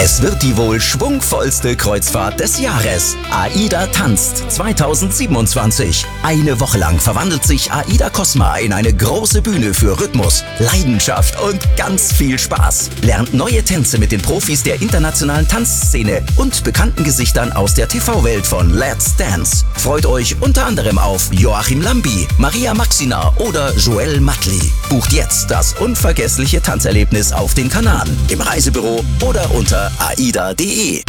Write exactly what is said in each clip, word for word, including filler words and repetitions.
Es wird die wohl schwungvollste Kreuzfahrt des Jahres. AIDA tanzt zweitausendsiebenundzwanzig. Eine Woche lang verwandelt sich AIDA Cosma in eine große Bühne für Rhythmus, Leidenschaft und ganz viel Spaß. Lernt neue Tänze mit den Profis der internationalen Tanzszene und bekannten Gesichtern aus der T V-Welt von Let's Dance. Freut euch unter anderem auf Joachim Lambi, Maria Maxina oder Joel Matli. Bucht jetzt das unvergessliche Tanzerlebnis auf den Kanaren, im Reisebüro oder unter aida punkt de.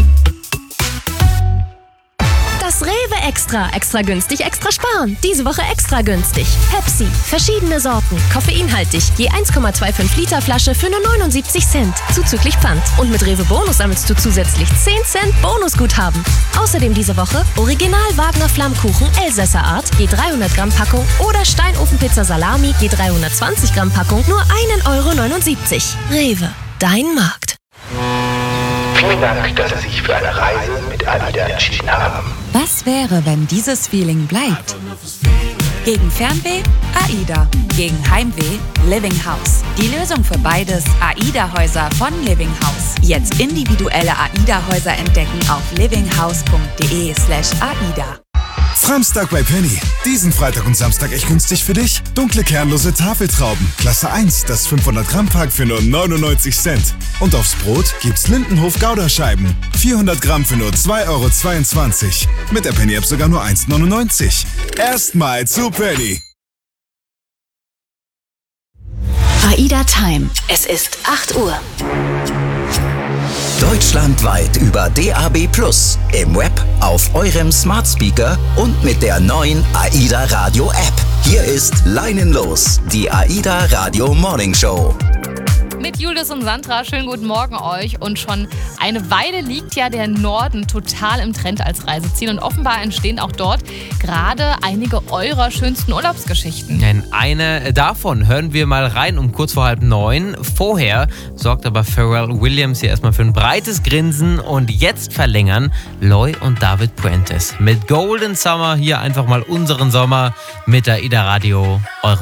Das Rewe Extra. Extra günstig, extra sparen. Diese Woche extra günstig. Pepsi. Verschiedene Sorten. Koffeinhaltig. Je eins Komma fünfundzwanzig Liter Flasche für nur neunundsiebzig Cent. Zuzüglich Pfand. Und mit Rewe Bonus sammelst du zusätzlich zehn Cent Bonusguthaben. Außerdem diese Woche Original Wagner Flammkuchen Elsässer Art. Je dreihundert Gramm Packung. Oder Steinofenpizza Salami. Je dreihundertzwanzig Gramm Packung. Nur ein Euro neunundsiebzig. Rewe. Dein Markt. Vielen Dank, dass Sie sich für eine Reise mit AIDA entschieden haben. Was wäre, wenn dieses Feeling bleibt? Gegen Fernweh? AIDA. Gegen Heimweh? Living House. Die Lösung für beides: AIDA-Häuser von Living House. Jetzt individuelle AIDA-Häuser entdecken auf livinghouse punkt de slash aida. Framstag bei Penny. Diesen Freitag und Samstag echt günstig für dich. Dunkle kernlose Tafeltrauben. Klasse eins, das fünfhundert Gramm Pack für nur neunundneunzig Cent. Und aufs Brot gibt's Lindenhof Gouda-Scheiben. vierhundert Gramm für nur zwei Euro zweiundzwanzig. Mit der Penny-App sogar nur eins neunundneunzig. Erstmal zu Penny. AIDA Time. Es ist acht Uhr. Deutschlandweit über D A B plus, im Web, auf eurem Smart Speaker und mit der neuen AIDA Radio App. Hier ist Leinenlos, die AIDA Radio Morning Show. Mit Julius und Sandra, schönen guten Morgen euch. Und schon eine Weile liegt ja der Norden total im Trend als Reiseziel. Und offenbar entstehen auch dort gerade einige eurer schönsten Urlaubsgeschichten. In eine davon hören wir mal rein um kurz vor halb neun. Vorher sorgt aber Pharrell Williams hier erstmal für ein breites Grinsen. Und jetzt verlängern Loy und David Puentes mit Golden Summer hier einfach mal unseren Sommer mit AIDA Radio, eurem